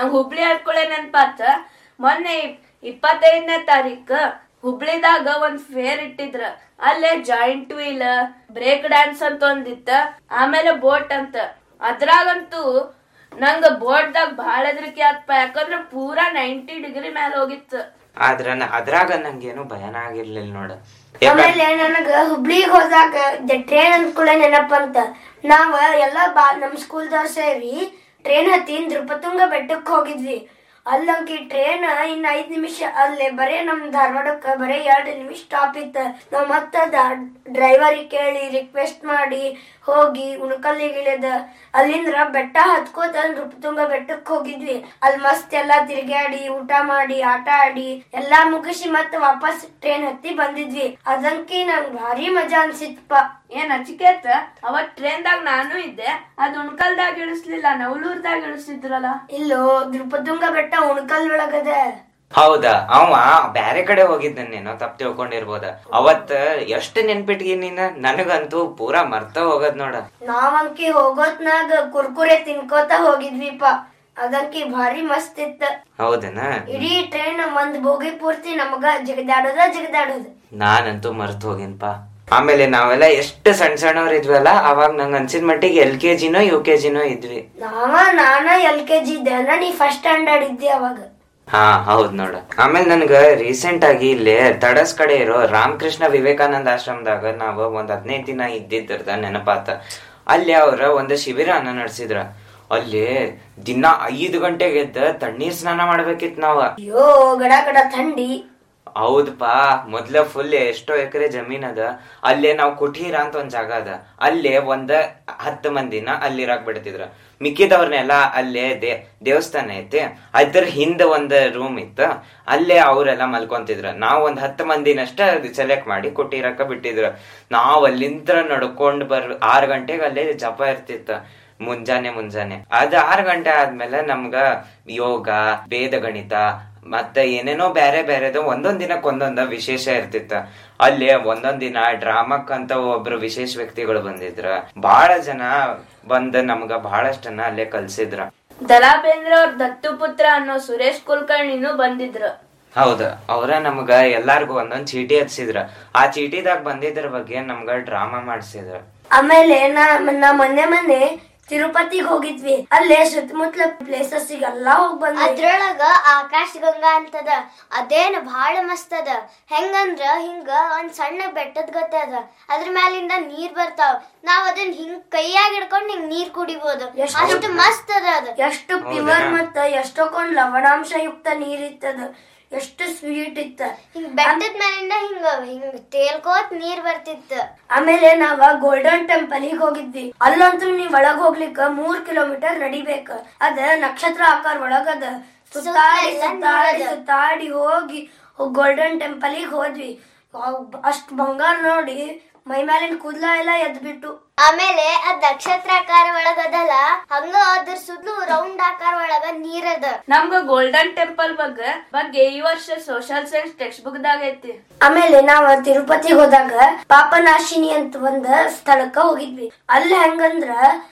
ನಂಗ್ ಹುಬ್ಳಿ ಹರ್ಕೊಳೆ ನೆನ್ಪಾತ. ಮೊನ್ನೆ 25ನೇ ತಾರೀಕು ಹುಬ್ಳಿದಾಗ ಒಂದ್ ಫೇರ್ ಇಟ್ಟಿದ್ರ. ಅಲ್ಲೇ ಜಾಯಿಂಟ್ ವೀಲ್, ಬ್ರೇಕ್ ಡ್ಯಾನ್ಸ್ ಅಂತ ಒಂದಿತ್ತ, ಆಮೇಲೆ ಬೋಟ್ ಅಂತ. ಅದ್ರಾಗಂತೂ ನಂಗ ಬೋಟ್ದಾಗ ಬಹಳ ಹೆದರಿಕೆ ಆತ್ಪ, ಯಾಕಂದ್ರ ಪೂರಾ 90 ಡಿಗ್ರಿ ಮ್ಯಾಲ ಹೋಗಿತ್ತು. ಆದ್ರ ಅದ್ರಾಗ ನಂಗೇನು ಭಯನ ಆಗಿರ್ಲಿಲ್ಲ ನೋಡ. ಆಮೇಲೆ ನನಗ ಹುಬ್ಳಿಗ್ ಹೋದಾಗ ಟ್ರೈನ್ ಅಂದ್ಕೂಡ ನೆನಪಂತ. ನಾವ ಎಲ್ಲಾ ನಮ್ ಸ್ಕೂಲ್ದವ್ರ ಸೇರಿ ಟ್ರೈನ್ ಹತ್ತಿ ನೃಪತುಂಗ ಬೆಟ್ಟಕ್ ಹೋಗಿದ್ವಿ. ಅಲ್ಲಂಕಿ ಟ್ರೈನ್ ಇನ್ನ 5 ನಿಮಿಷ ಅಲ್ಲೇ, ಬರೇ ನಮ್ ಧಾರವಾಡಕ್ಕ ಬರೇ 2 ನಿಮಿಷ ಸ್ಟಾಪ್ ಇತ್ತ. ನಾವ್ ಮತ್ತ ಡ್ರೈವರಿಗೆ ಕೇಳಿ ರಿಕ್ವೆಸ್ಟ್ ಮಾಡಿ ಹೋಗಿ ಉಣಕಲ್ಲಿಗೆ ಇಳಿದ ಅಲ್ಲಿಂದ್ರ ಬೆಟ್ಟ ಹತ್ಕೋತ ನೃಪತುಂಗ ಬೆಟ್ಟಕ್ ಹೋಗಿದ್ವಿ. ಅಲ್ಲಿ ಮಸ್ತ್ ಎಲ್ಲಾ ತಿರ್ಗಾಡಿ ಊಟ ಮಾಡಿ ಆಟ ಆಡಿ ಎಲ್ಲಾ ಮುಗಿಸಿ ಮತ್ತ ವಾಪಸ್ ಟ್ರೈನ್ ಹತ್ತಿ ಬಂದಿದ್ವಿ. ಅದಂಕಿ ನಂಗ್ ಭಾರಿ ಮಜಾ ಅನ್ಸಿತ್ಪ. ಏನ್ ಅಚಿಕೇತ, ಅವತ್ ಟ್ರೈನ್ದಾಗ ನಾನು ಇದ್ದೆ. ಅದ್ ಉಣ್ಕಲ್ದಾಗ ಇಳಿಸ್ಲಿಲ್ಲ, ನವಲೂರ್ದಾಗ ಇಳಿಸಿದ್ರಲ್ಲ. ಇಲ್ಲೋ, ನೃಪತುಂಗ ಬೆಟ್ಟ ಉಣ್ಕಲ್ ಒಳಗದ. ಹೌದಾ, ಅವ ಬ್ಯಾರೆ ಕಡೆ ಹೋಗಿದ್ದೇನೋ, ತಪ್ಪು ತಿಳ್ಕೊಂಡಿರ್ಬೋದ. ಅವತ್ ಎಷ್ಟ್ ನೆನ್ಪಿಟ್ಗಿ ನೀನ್, ನನಗಂತೂ ಪೂರಾ ಮರ್ತ ಹೋಗದ್ ನೋಡ. ನಾವಂಕಿ ಹೋಗೋತ್ನಾಗ ಕುರ್ಕುರೆ ತಿನ್ಕೋತ ಹೋಗಿದ್ವಿಪ. ಅದಂಕಿ ಭಾರಿ ಮಸ್ತ್ ಇತ್ತ. ಹೌದನ? ಇಡೀ ಟ್ರೈನ್ ಒಂದ್ ಬೋಗಿ ಪೂರ್ತಿ ನಮಗ ಜಗದಾಡೋದ. ನಾನಂತೂ ಮರ್ತ್ ಹೋಗಿನ್ಪಾ. ಆಮೇಲೆ ನಾವೆಲ್ಲ ಎಷ್ಟು ಸಣ್ಣವ್ರ ಇದ್ವಲ್ಲ, ಅವಾಗ ನಂಗ್ ಅನ್ಸಿದ ಮಟ್ಟಿಗೆ LKG ನೋ UKG ನೋ ಇದ್ವಿ. ನಾನ LKG ಇದ್ದೆ, ನೀ ಫಸ್ಟ್ ಸ್ಟ್ಯಾಂಡರ್ಡ್ ಇದ್ದೆ ಅವಾಗ. ಹಾ ಹೌದ್ ನೋಡ. ಆಮೇಲೆ ನನ್ಗ ರೀಸೆಂಟ್ ಆಗಿ ಇಲ್ಲೇ ತಡಸ್ ಕಡೆ ಇರೋ ರಾಮಕೃಷ್ಣ ವಿವೇಕಾನಂದ ಆಶ್ರಮದಾಗ ನಾವ್ ಒಂದ್ 15 ದಿನ ಇದ್ದಿದ್ದ ನೆನಪಾತ. ಅಲ್ಲಿ ಅವ್ರ ಒಂದ್ ಶಿಬಿರನ ನಡೆಸಿದ್ರ. ಅಲ್ಲಿ ದಿನ 5 ಗಂಟೆಗೆ ಎದ್ದ ತಣ್ಣೀರ್ ಸ್ನಾನ ಮಾಡ್ಬೇಕಿತ್ ನಾವ. ಅಯ್ಯೋ, ಗಡ ಗಡ ಥಂಡಿ. ಹೌದಪಾ, ಮೊದ್ಲ ಫುಲ್ ಎಷ್ಟೋ ಎಕರೆ ಜಮೀನ್ ಅದ. ಅಲ್ಲೇ ನಾವ್ ಕುಟೀರ ಅಂತ ಒಂದ್ ಜಾಗ ಅದ. ಅಲ್ಲೇ 10 ಮಂದಿನ ಅಲ್ಲಿರಾಕ್ ಬಿಡ್ತಿದ್ರ. ಮಿಕ್ಕಿದವ್ರನ್ನೆಲ್ಲ ಅಲ್ಲೇ ದೇವಸ್ಥಾನ ಐತಿ, ಅದ್ರ ಹಿಂದ ಒಂದ್ ರೂಮ್ ಇತ್ತ, ಅಲ್ಲೇ ಅವ್ರೆಲ್ಲ ಮಲ್ಕೊಂತಿದ್ರ. ನಾವ್ ಒಂದ್ 10 ಮಂದಿನಷ್ಟ ಸೆಲೆಕ್ಟ್ ಮಾಡಿ ಕುಟೀರಕ್ಕ ಬಿಟ್ಟಿದ್ರ. ನಾವ್ ಅಲ್ಲಿಂದ ನಡ್ಕೊಂಡ್ 6 ಗಂಟೆಗೆ ಅಲ್ಲೇ ಜಪ ಇರ್ತಿತ್ತ, ಮುಂಜಾನೆ. ಅದ್ 6 ಗಂಟೆ ಆದ್ಮೇಲೆ ನಮ್ಗ ಯೋಗ, ವೇದ ಗಣಿತ ಮತ್ತೆ ಏನೇನೋ ಬ್ಯಾರೆ ಬ್ಯಾರೆದು ಒಂದೊಂದ್ ದಿನಕ್ ಒಂದೊಂದ ವಿಶೇಷ ಇರ್ತಿತ್ತ. ಅಲ್ಲಿ ಒಂದೊಂದ್ ದಿನ ಡ್ರಾಮಕ್ಕಂತ ಒಬ್ರು ವಿಶೇಷ ವ್ಯಕ್ತಿಗಳು ಬಂದಿದ್ರ. ಬಹಳ ಜನ ಬಂದ ನಮ್ಗ ಬಹಳಷ್ಟನ್ನ ಅಲ್ಲೇ ಕಲ್ಸಿದ್ರ. ದರಾ ಬೇಂದ್ರೆ ಅವ್ರ ದತ್ತು ಪುತ್ರ ಅನ್ನೋ ಸುರೇಶ್ ಕುಲಕರ್ಣಿನೂ ಬಂದಿದ್ರು. ಹೌದ, ಅವ್ರ ನಮ್ಗ ಎಲ್ಲಾರ್ಗು ಒಂದೊಂದ್ ಚೀಟಿ ಹಚ್ಚಿದ್ರ. ಆ ಚೀಟಿದಾಗ ಬಂದಿದ್ರ ಬಗ್ಗೆ ನಮ್ಗ ಡ್ರಾಮಾ ಮಾಡ್ಸಿದ್ರ. ಆಮೇಲೆ ನಾ ಮೊನ್ನೆ ತಿರುಪತಿಗೆ ಹೋಗಿದ್ವಿ. ಅಲ್ಲೇ ಸುತ್ತಮುತ್ತಲ ಪ್ಲೇಸಸ್ ಎಲ್ಲಾ ಹೋಗ್ ಬಂದ್ವಿ. ಅದ್ರೊಳಗ ಆಕಾಶ ಗಂಗಾ ಅಂತದ, ಅದೇನ್ ಬಹಳ ಮಸ್ತ್ ಅದ. ಹೆಂಗಂದ್ರ ಹಿಂಗ ಒಂದ್ ಸಣ್ಣ ಬೆಟ್ಟದ ಗತೆ ಅದ, ಅದ್ರ ಮ್ಯಾಲಿಂದ ನೀರ್ ಬರ್ತಾವ. ನಾವ್ ಅದನ್ನ ಹಿಂಗ್ ಕೈಯಾಗ ಹಿಡ್ಕೊಂಡ್ ಹಿಂಗ್ ನೀರ್ ಕುಡಿಬಹುದು, ಅಷ್ಟು ಮಸ್ತ್ ಅದ. ಅದ ಎಷ್ಟು ಪ್ಯೂರ್ ಮತ್ತ ಎಷ್ಟೊಂದ್ ಲವಣಾಂಶ ಯುಕ್ತ ನೀರ್ ಇತ್ತದ, ಎಷ್ಟು ಸ್ವೀಟ್ ಇತ್ತ. ಹಿಂಗ್ ಬೆಟ್ಟದ ಮ್ಯಾಲಿಂದ ಹಿಂಗ್ ತೇಲ್ಕೋತ್ ನೀರ್ ಬರ್ತಿತ್ತ. ಆಮೇಲೆ ನಾವ ಗೋಲ್ಡನ್ ಟೆಂಪಲ್ ಹೋಗಿದ್ವಿ. ಅಲ್ಲಂತೂ ನೀವ್ ಒಳಗ್ ಹೋಗ್ಲಿಕ್ಕ 3 ಕಿಲೋಮೀಟರ್ ನಡಿಬೇಕ. ಅದ ನಕ್ಷತ್ರ ಆಕಾರ ಒಳಗದ. ಸುತ್ತಾಡಿ ಹೋಗಿ ಗೋಲ್ಡನ್ ಟೆಂಪಲ್ ಹೋದ್ವಿ. ಅಷ್ಟ್ ಬಂಗಾರ ನೋಡಿ ಮೈ ಮೇಲಿನ ಕೂದ್ಲ ಎಲ್ಲ ಎದ್ಬಿಟ್ಟು. ಆಮೇಲೆ ಅದ್ ನಕ್ಷತ್ರಾಕಾರ ಒಳಗದಲ್ಲ, ಹಂಗ ಅದ್ರ ಸುದ್ಲು ರೌಂಡ್ ಆಕಾರ ಒಳಗ ನೀರದ. ನಮ್ಗ ಗೋಲ್ಡನ್ ಟೆಂಪಲ್ ಬಗ್ಗೆ ಈ ವರ್ಷ ಸೋಷಿಯಲ್ ಸೈನ್ಸ್ ಟೆಕ್ಸ್ಟ್ ಬುಕ್ ದಾಗ ಐತಿ. ಆಮೇಲೆ ನಾವ್ ತಿರುಪತಿಗೆ ಹೋದಾಗ ಪಾಪನಾಶಿನಿ ಅಂತ ಒಂದ್ ಸ್ಥಳಕ್ಕ ಹೋಗಿದ್ವಿ. ಅಲ್ಲಿ ಹೆಂಗಂದ್ರ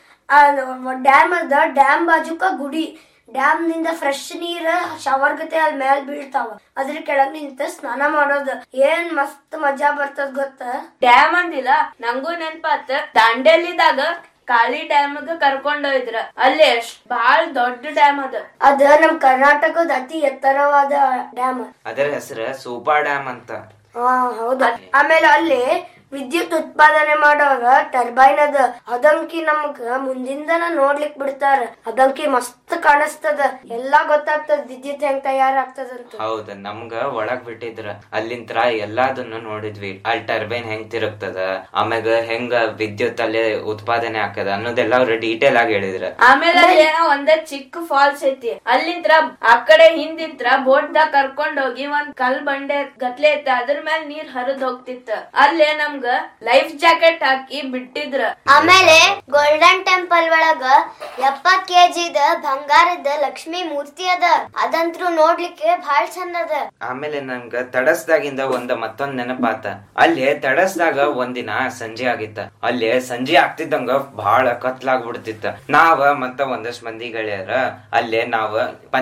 ಡ್ಯಾಮ್ ಅದ, ಡ್ಯಾಮ್ ಬಾಜುಕ ಗುಡಿ. ಡ್ಯಾಮ್ ನಿಂದ ಫ್ರೆಶ್ ನೀರ್ ಶವರ್ ಗತೆ ಅದ್ ಮ್ಯಾಲ್ ಬೀಳ್ತಾವ. ಅದ್ರ ಕೆಳಗ್ ನಿಂತ ಸ್ನಾನ ಮಾಡೋದು ಏನ್ ಮಸ್ತ್ ಮಜಾ ಬರ್ತದ ಗೊತ್ತ. ಡ್ಯಾಮ್ ಅಂದಿಲ್ಲ, ನಂಗೂ ನೆನ್ಪಾತ. ದಾಂಡೇಲಿದಾಗ ಕಾಳಿ ಡ್ಯಾಮ್ ಕರ್ಕೊಂಡೋಯ್ದ್ರ. ಅಲ್ಲಿ ಬಹಳ ದೊಡ್ಡ ಡ್ಯಾಮ್ ಅದ ನಮ್ ಕರ್ನಾಟಕದ ಅತಿ ಎತ್ತರವಾದ ಡ್ಯಾಮ್. ಅದರ ಹೆಸರು ಸೂಪಾ ಡ್ಯಾಮ್ ಅಂತ. ಹೌದಾ. ಆಮೇಲೆ ಅಲ್ಲಿ ವಿದ್ಯುತ್ ಉತ್ಪಾದನೆ ಮಾಡೋರ ಟರ್ಬೈನ್ ಅದ. ಅದಂಕಿ ನಮಗ ಮುಂದಿಂದನ ನೋಡ್ಲಿಕ್ ಬಿಡ್ತಾರ. ಅದಂಕಿ ಮಸ್ತ್ ಕಾಣಿಸ್ತದ, ಎಲ್ಲಾ ಗೊತ್ತಾಗ್ತದ ವಿದ್ಯುತ್ ಹೆಂಗ್ ತಯಾರಾಗ್ತದಂತ. ಹೌದ, ನಮ್ಗ ಒಳಗ್ ಬಿಟ್ಟಿದ್ರ. ಅಲ್ಲಿಂತ್ರ ಎಲ್ಲಾದನ್ನು ನೋಡಿದ್ವಿ. ಅಲ್ಲಿ ಟರ್ಬೈನ್ ಹೆಂಗ್ ತಿರುಗ್ತದ, ಆಮ್ಯಾಗ ಹೆಂಗ ವಿದ್ಯುತ್ ಅಲ್ಲಿ ಉತ್ಪಾದನೆ ಆಗ್ತದ ಅನ್ನೋದೆಲ್ಲ ಅವ್ರ ಡೀಟೇಲ್ ಆಗಿ ಹೇಳಿದ್ರ. ಆಮೇಲೆ ಒಂದ ಚಿಕ್ಕ ಫಾಲ್ಸ್ ಐತಿ. ಅಲ್ಲಿಂತ್ರ ಆ ಕಡೆ ಹಿಂದಿಂತ್ರ ಬೋಟ್ ದಾಗ ಕರ್ಕೊಂಡ್ ಹೋಗಿ ಒಂದ್ ಕಲ್ ಬಂಡೆ ಗತ್ಲೆ ಐತಿ, ಅದ್ರ ಮೇಲೆ ನೀರ್ ಹರಿದ್ ಹೋಗ್ತಿತ್ತ. ಅಲ್ಲೇ ನಮ್ಗ ಲೈಫ್ ಜಾಕೆಟ್ ಹಾಕಿ ಬಿಟ್ಟಿದ್ರ. ಆಮೇಲೆ ಗೋಲ್ಡನ್ ಟೆಂಪಲ್ ಒಳಗ 70 kg ಬಂಗಾರದ ಲಕ್ಷ್ಮಿ ಮೂರ್ತಿ ಅದ. ಅದಂತ್ರು ನೋಡ್ಲಿಕ್ಕೆ ಬಹಳ ಚಂದ ಅದ. ಆಮೇಲೆ ನಂಗ ತಡಸ್ದಾಗಿಂದ ಮತ್ತೊಂದ್ ನೆನಪಾತ. ಅಲ್ಲಿ ತಡಸ್ದಾಗ ಒಂದಿನ ಸಂಜೆ ಆಗಿತ್ತ. ಅಲ್ಲಿ ಸಂಜೆ ಆಗ್ತಿದ್ದಂಗ ಬಹಳ ಕತ್ಲಾಗ್ಬಿಡ್ತಿತ್ತ. ನಾವ ಮತ್ತ ಒಂದಷ್ಟು ಮಂದಿ ಗೆಳೆಯರ ಅಲ್ಲೇ ನಾವ್